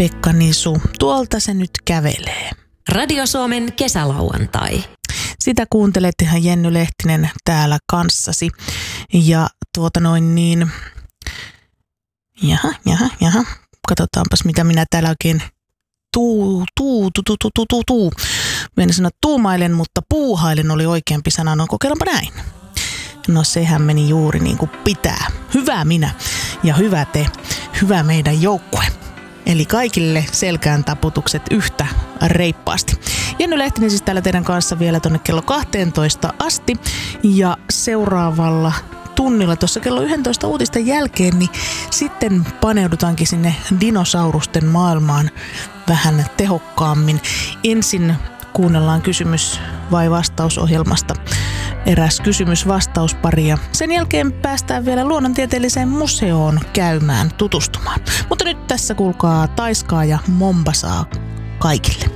Pekka Nisu, tuolta se nyt kävelee. Radio Suomen kesälauantai. Sitä kuuntelet ihan Jenny Lehtinen täällä kanssasi. Ja Jaha. Katsotaanpas mitä minä täällä oikein Menin sanoa tuumailen, mutta puuhailen oli oikeampi sana. No kokeillaanpa näin. No sehän meni juuri niin kuin pitää. Hyvä minä ja hyvä te. Hyvä meidän joukkue. Eli kaikille selkään taputukset yhtä reippaasti. Jenny Lehtinen siis täällä teidän kanssa vielä tonne kello 12 asti. Ja seuraavalla tunnilla tuossa kello 11 uutisten jälkeen, niin sitten paneudutaankin sinne dinosaurusten maailmaan vähän tehokkaammin. Ensin kuunnellaan kysymys- vai vastausohjelmasta eräs kysymys-vastauspari ja sen jälkeen päästään vielä luonnontieteelliseen museoon käymään tutustumaan. Mutta nyt tässä kuulkaa Taiskaa ja Mombasaa kaikille.